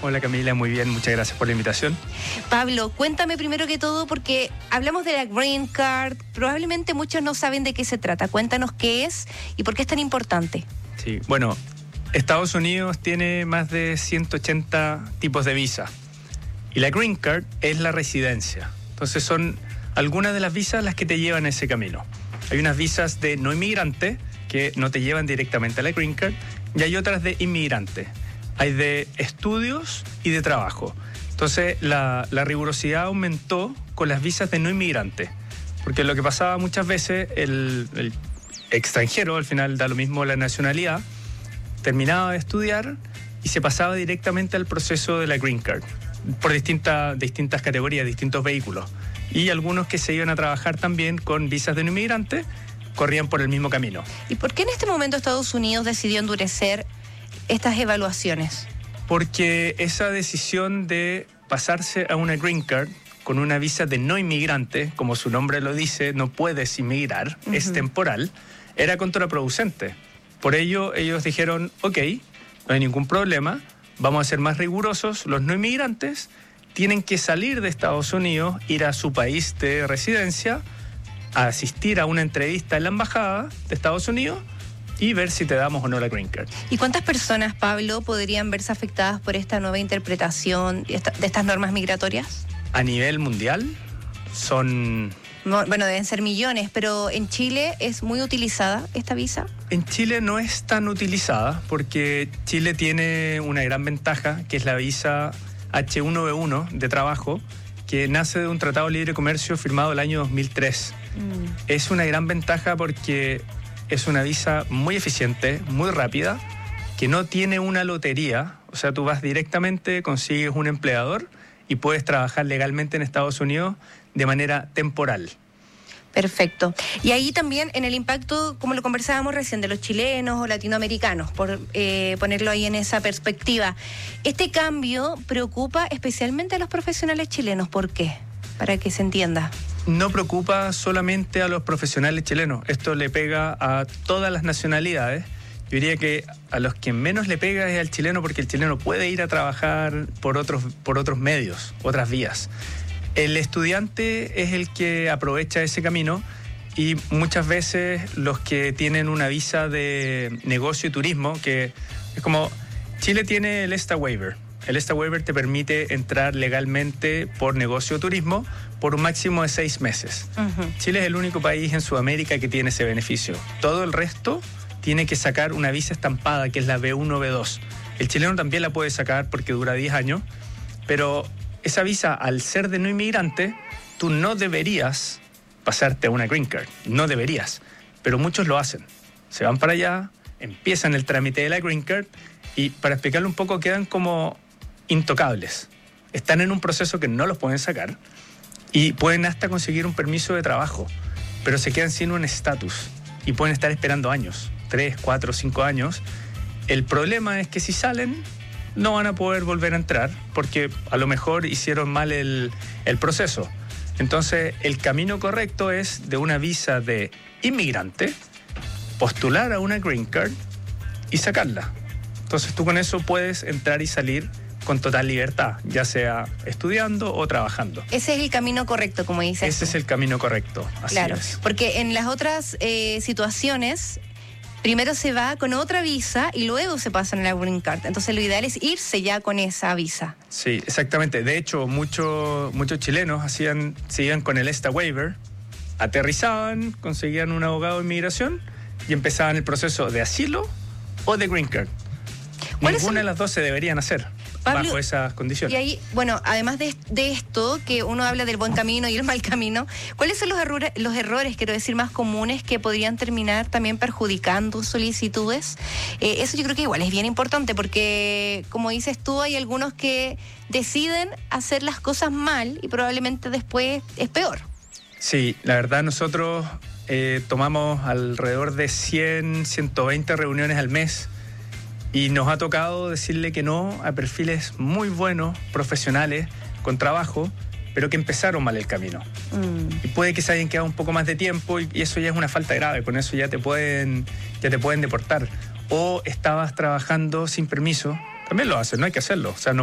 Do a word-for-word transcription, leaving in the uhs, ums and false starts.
Hola Camila, muy bien, muchas gracias por la invitación. Pablo, cuéntame primero que todo, porque hablamos de la Green Card, probablemente muchos no saben de qué se trata. Cuéntanos qué es y por qué es tan importante. Sí, bueno, Estados Unidos tiene más de ciento ochenta tipos de visa y la Green Card es la residencia. Entonces son algunas de las visas las que te llevan a ese camino. Hay unas visas de no inmigrante que no te llevan directamente a la Green Card y hay otras de inmigrante. Hay de estudios y de trabajo. Entonces la, la rigurosidad aumentó con las visas de no inmigrante, porque lo que pasaba muchas veces, el, el extranjero, al final da lo mismo la nacionalidad, terminaba de estudiar y se pasaba directamente al proceso de la Green Card, por distintas, distintas categorías, distintos vehículos. Y algunos que se iban a trabajar también con visas de no inmigrante corrían por el mismo camino. ¿Y por qué en este momento Estados Unidos decidió endurecer estas evaluaciones? Porque esa decisión de pasarse a una Green Card con una visa de no inmigrante, como su nombre lo dice, no puedes inmigrar, uh-huh. es temporal, era contraproducente. Por ello ellos dijeron, ok, no hay ningún problema, vamos a ser más rigurosos, los no inmigrantes tienen que salir de Estados Unidos, ir a su país de residencia, a asistir a una entrevista en la embajada de Estados Unidos y ver si te damos o no la Green Card. ¿Y cuántas personas, Pablo, podrían verse afectadas por esta nueva interpretación de, esta, de estas normas migratorias? A nivel mundial son... No, bueno, deben ser millones, pero ¿en Chile es muy utilizada esta visa? En Chile no es tan utilizada porque Chile tiene una gran ventaja, que es la visa hache uno be uno de trabajo, que nace de un tratado de libre comercio firmado el año dos mil tres. Mm. Es una gran ventaja porque es una visa muy eficiente, muy rápida, que no tiene una lotería. O sea, tú vas directamente, consigues un empleador y puedes trabajar legalmente en Estados Unidos de manera temporal. Perfecto. Y ahí también en el impacto, como lo conversábamos recién, de los chilenos o latinoamericanos, por eh, ponerlo ahí en esa perspectiva. Este cambio preocupa especialmente a los profesionales chilenos. ¿Por qué? Para que se entienda. No preocupa solamente a los profesionales chilenos. Esto le pega a todas las nacionalidades. Yo diría que a los que menos le pega es al chileno, porque el chileno puede ir a trabajar por otros, por otros medios, otras vías. El estudiante es el que aprovecha ese camino y muchas veces los que tienen una visa de negocio y turismo, que es como Chile tiene el ESTA Waiver. El ESTA Waiver te permite entrar legalmente por negocio o turismo por un máximo de seis meses. Uh-huh. Chile es el único país en Sudamérica que tiene ese beneficio. Todo el resto tiene que sacar una visa estampada, que es la be uno be dos. El chileno también la puede sacar porque dura diez años, pero esa visa, al ser de no inmigrante, tú no deberías pasarte a una Green Card. No deberías. Pero muchos lo hacen. Se van para allá, empiezan el trámite de la Green Card y, para explicarlo un poco, quedan como intocables. Están en un proceso que no los pueden sacar y pueden hasta conseguir un permiso de trabajo, pero se quedan sin un estatus y pueden estar esperando años, tres, cuatro, cinco años. El problema es que si salen, no van a poder volver a entrar porque a lo mejor hicieron mal el, el proceso. Entonces, el camino correcto es de una visa de inmigrante, postular a una Green Card y sacarla. Entonces, tú con eso puedes entrar y salir con total libertad, ya sea estudiando o trabajando. Ese es el camino correcto, como dices. Ese tú. es el camino correcto, así claro, es. Porque en las otras eh, situaciones, primero se va con otra visa y luego se pasa en la Green Card. Entonces lo ideal es irse ya con esa visa. Sí, exactamente. De hecho, muchos muchos chilenos hacían, se iban con el ESTA Waiver, aterrizaban, conseguían un abogado de inmigración y empezaban el proceso de asilo o de Green Card. Ninguna de las dos se deberían hacer. Pablo, bajo esas condiciones. Y ahí, bueno, además de, de esto, que uno habla del buen camino y el mal camino, ¿cuáles son los errores, los errores, quiero decir, más comunes que podrían terminar también perjudicando solicitudes? Eh, eso yo creo que igual es bien importante porque, como dices tú, hay algunos que deciden hacer las cosas mal y probablemente después es peor. Sí, la verdad nosotros eh, tomamos alrededor de cien, ciento veinte reuniones al mes. Y nos ha tocado decirle que no a perfiles muy buenos, profesionales, con trabajo, pero que empezaron mal el camino. Mm. Y puede que se hayan quedado un poco más de tiempo y, y eso ya es una falta grave, con eso ya te pueden, ya te pueden deportar. O estabas trabajando sin permiso, también lo hacen, no hay que hacerlo. O sea, no